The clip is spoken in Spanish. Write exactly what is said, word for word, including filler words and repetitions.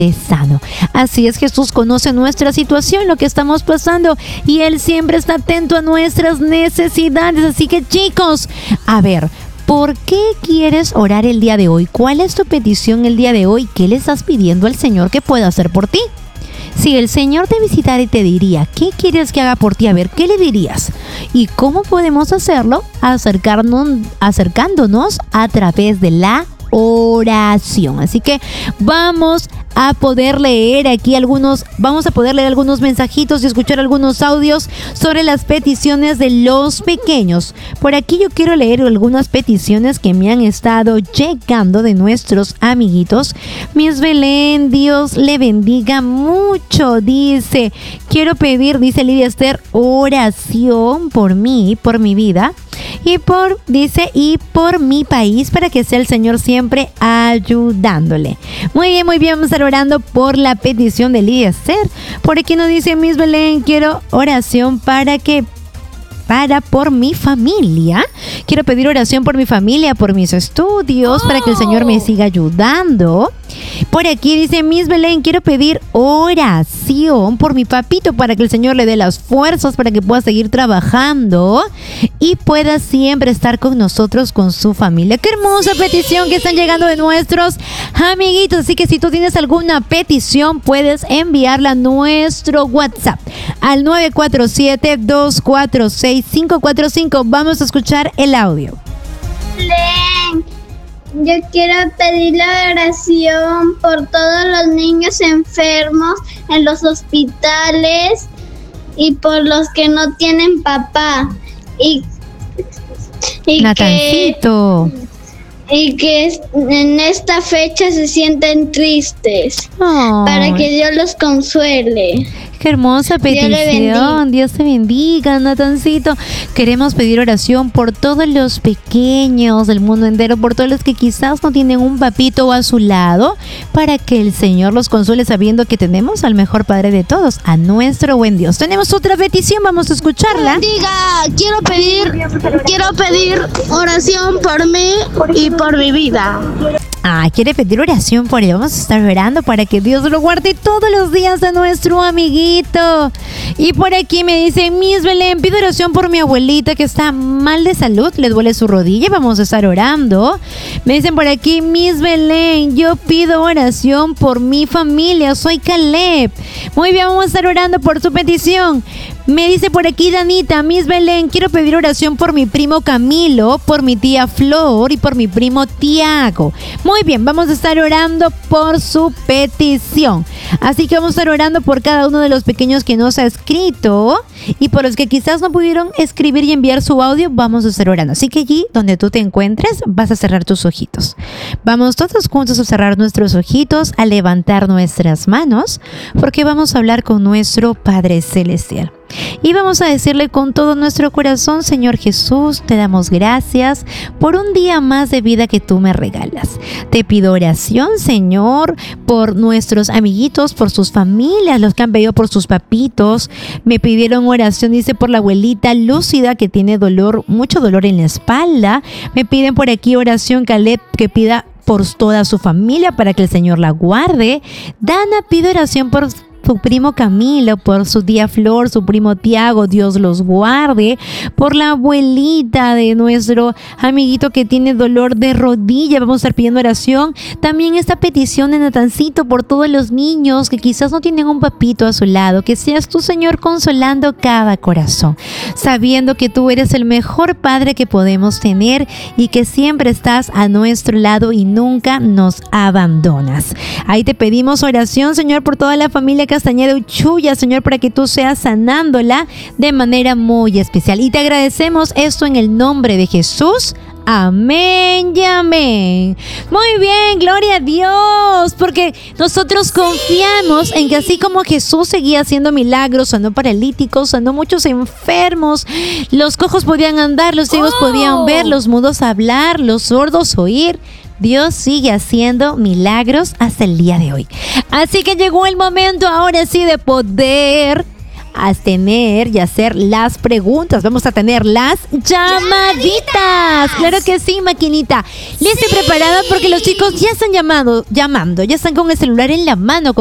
sano. Así es, Jesús conoce nuestra situación, lo que estamos pasando, y Él siempre está atento a nuestras necesidades. Así que, chicos, a ver, ¿por qué quieres orar el día de hoy? ¿Cuál es tu petición el día de hoy? ¿Qué le estás pidiendo al Señor que pueda hacer por ti? Si el Señor te visitara y te diría, ¿qué quieres que haga por ti? A ver, ¿qué le dirías? ¿Y cómo podemos hacerlo? Acercarnos, acercándonos a través de la oración. Así que vamos a poder leer aquí algunos, vamos a poder leer algunos mensajitos y escuchar algunos audios sobre las peticiones de los pequeños. Por aquí yo quiero leer algunas peticiones que me han estado llegando de nuestros amiguitos. Miss Belén, Dios le bendiga mucho. Dice, quiero pedir, dice Lidia Esther, oración por mí, por mi vida. Y por, dice, y por mi país, para que sea el Señor siempre ayudándole. Muy bien, muy bien, vamos a estar orando por la petición de Lidia Esther. Por aquí nos dice Miss Belén, quiero oración para que para por mi familia. Quiero pedir oración por mi familia, por mis estudios, oh. para que el Señor me siga ayudando. Por aquí dice Miss Belén, quiero pedir oración por mi papito, para que el Señor le dé las fuerzas para que pueda seguir trabajando y pueda siempre estar con nosotros, con su familia. Qué hermosa petición que están llegando de nuestros amiguitos. Así que si tú tienes alguna petición, puedes enviarla a nuestro WhatsApp al nueve cuatro siete, dos cuatro seis, cinco cuatro cinco. Vamos a escuchar el audio. Belén, yo quiero pedir la oración por todos los niños enfermos en los hospitales y por los que no tienen papá. Y, y Natancito. Que, y que en esta fecha se sienten tristes. Oh. Para que Dios los consuele. Qué hermosa petición. Dios te bendiga, Natancito. Queremos pedir oración por todos los pequeños del mundo entero, por todos los que quizás no tienen un papito a su lado, para que el Señor los consuele, sabiendo que tenemos al mejor Padre de todos, a nuestro buen Dios. Tenemos otra petición, vamos a escucharla. Bendiga, quiero pedir, quiero pedir oración por mí y por mi vida. Ah, quiere pedir oración por él. Vamos a estar orando para que Dios lo guarde todos los días de nuestro amiguito. Y por aquí me dice Miss Belén, pido oración por mi abuelita que está mal de salud, le duele su rodilla. Vamos a estar orando. Me dicen por aquí, Miss Belén, yo pido oración por mi familia, soy Caleb. Muy bien, vamos a estar orando por su petición. Me dice por aquí Danita, Miss Belén, quiero pedir oración por mi primo Camilo, por mi tía Flor y por mi primo Tiago. Muy bien, vamos a estar orando por su petición. Así que vamos a estar orando por cada uno de los pequeños que nos ha escrito, y por los que quizás no pudieron escribir y enviar su audio, vamos a estar orando. Así que allí donde tú te encuentres, vas a cerrar tus ojitos. Vamos todos juntos a cerrar nuestros ojitos, a levantar nuestras manos, porque vamos a hablar con nuestro Padre Celestial. Y vamos a decirle con todo nuestro corazón, Señor Jesús, te damos gracias por un día más de vida que tú me regalas. Te pido oración, Señor, por nuestros amiguitos, por sus familias, los que han pedido por sus papitos. Me pidieron oración, dice, por la abuelita Lúcida, que tiene dolor, mucho dolor en la espalda. Me piden por aquí oración, Caleb, que pida por toda su familia para que el Señor la guarde. Dana pide oración por su primo Camilo, por su tía Flor, su primo Tiago, Dios los guarde. Por la abuelita de nuestro amiguito que tiene dolor de rodilla, vamos a estar pidiendo oración. También esta petición de Natancito por todos los niños que quizás no tienen un papito a su lado. Que seas tú, Señor, consolando cada corazón, sabiendo que tú eres el mejor Padre que podemos tener y que siempre estás a nuestro lado y nunca nos abandonas. Ahí te pedimos oración, Señor, por toda la familia Castañeda Uchuya, Señor, para que tú seas sanándola de manera muy especial. Y te agradecemos esto en el nombre de Jesús. Amén y amén. Muy bien, gloria a Dios, porque nosotros confiamos en que así como Jesús seguía haciendo milagros, sanó paralíticos, sanó muchos enfermos, los cojos podían andar, los ciegos oh. podían ver, los mudos hablar, los sordos oír. Dios sigue haciendo milagros hasta el día de hoy. Así que llegó el momento ahora sí de poder a tener y hacer las preguntas. Vamos a tener las llamaditas. Claro que sí, maquinita. Lista y preparada porque los chicos ya están llamado, llamando, ya están con el celular en la mano.